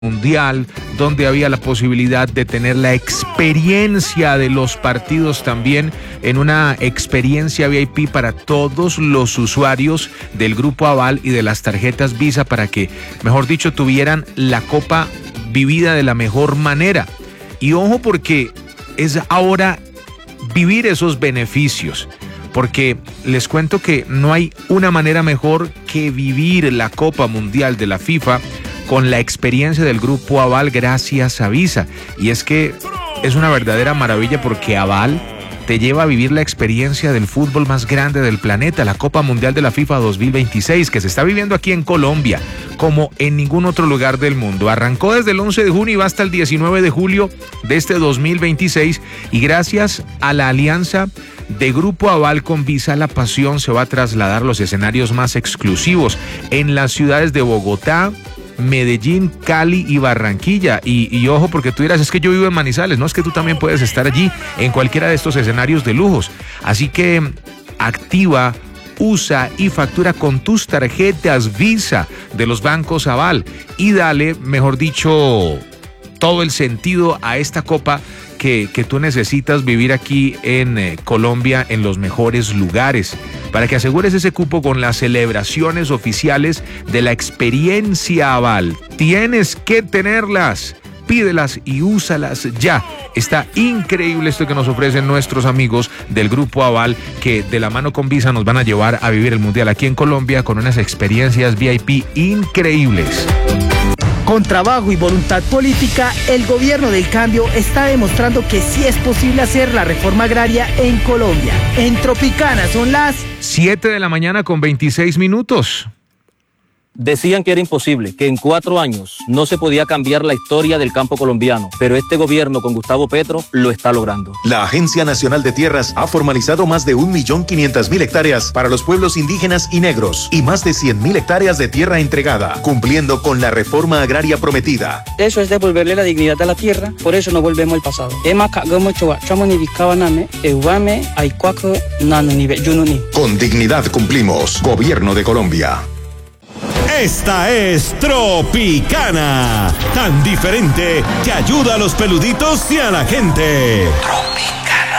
Mundial, donde había la posibilidad de tener la experiencia de los partidos también en una experiencia VIP para todos los usuarios del Grupo Aval y de las tarjetas Visa para que, mejor dicho, tuvieran la Copa vivida de la mejor manera. Y ojo, porque es ahora vivir esos beneficios, porque les cuento que no hay una manera mejor que vivir la Copa Mundial de la FIFA con la experiencia del Grupo Aval gracias a Visa. Y es que es una verdadera maravilla porque Aval te lleva a vivir la experiencia del fútbol más grande del planeta, la Copa Mundial de la FIFA 2026, que se está viviendo aquí en Colombia como en ningún otro lugar del mundo. Arrancó desde el 11 de junio y va hasta el 19 de julio de este 2026 y gracias a la alianza de Grupo Aval con Visa, la pasión se va a trasladar a los escenarios más exclusivos en las ciudades de Bogotá, Medellín, Cali y Barranquilla. Y ojo, porque tú dirás, es que yo vivo en Manizales. No, es que tú también puedes estar allí en cualquiera de estos escenarios de lujos. Así que activa, usa y factura con tus tarjetas Visa de los bancos Aval y dale, mejor dicho, todo el sentido a esta copa que tú necesitas vivir aquí en Colombia en los mejores lugares. Para que asegures ese cupo con las celebraciones oficiales de la experiencia Aval. Tienes que tenerlas, pídelas y úsalas ya. Está increíble esto que nos ofrecen nuestros amigos del Grupo Aval, que de la mano con Visa nos van a llevar a vivir el Mundial aquí en Colombia con unas experiencias VIP increíbles. Con trabajo y voluntad política, el gobierno del cambio está demostrando que sí es posible hacer la reforma agraria en Colombia. En Tropicana son las 7 de la mañana con 26 minutos. Decían que era imposible, que en 4 años no se podía cambiar la historia del campo colombiano, pero este gobierno con Gustavo Petro lo está logrando. La Agencia Nacional de Tierras ha formalizado más de 1.500.000 hectáreas para los pueblos indígenas y negros y más de 100.000 hectáreas de tierra entregada, cumpliendo con la reforma agraria prometida. Eso es devolverle la dignidad a la tierra, por eso no volvemos al pasado. Con dignidad cumplimos. Gobierno de Colombia. Esta es Tropicana, tan diferente que ayuda a los peluditos y a la gente. Tropicana.